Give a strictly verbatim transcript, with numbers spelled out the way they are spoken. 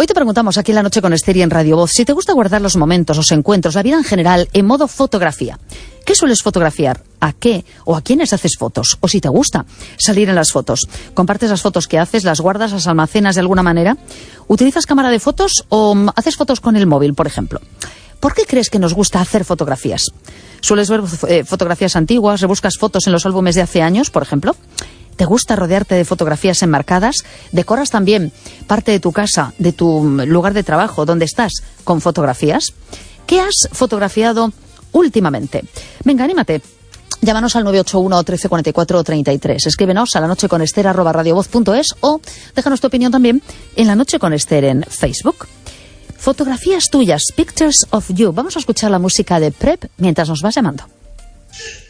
Hoy te preguntamos aquí en La Noche con Esther y en Radio Voz si te gusta guardar los momentos, los encuentros, la vida en general en modo fotografía. ¿Qué sueles fotografiar? ¿A qué o a quiénes haces fotos? O si te gusta salir en las fotos. ¿Compartes las fotos que haces? ¿Las guardas? ¿Las almacenas de alguna manera? ¿Utilizas cámara de fotos o haces fotos con el móvil, por ejemplo? ¿Por qué crees que nos gusta hacer fotografías? ¿Sueles ver eh, fotografías antiguas? ¿Rebuscas fotos en los álbumes de hace años, por ejemplo? ¿Te gusta rodearte de fotografías enmarcadas? ¿Decoras también parte de tu casa, de tu lugar de trabajo, donde estás, con fotografías? ¿Qué has fotografiado últimamente? Venga, anímate. Llámanos al nueve ocho uno, trece cuarenta y cuatro, treinta y tres. Escríbenos a lanocheconester arroba radiovoz punto es o déjanos tu opinión también en La Noche con Esther en Facebook. Fotografías tuyas, Pictures of You. Vamos a escuchar la música de Prep mientras nos vas llamando.